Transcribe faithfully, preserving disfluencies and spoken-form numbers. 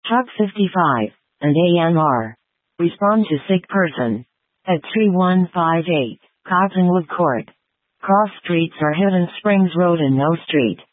Truck fifty-five, and A M R. Respond to sick person. At three one five eight, Cottonwood Court. Cross streets are Hidden Springs Road and No Street.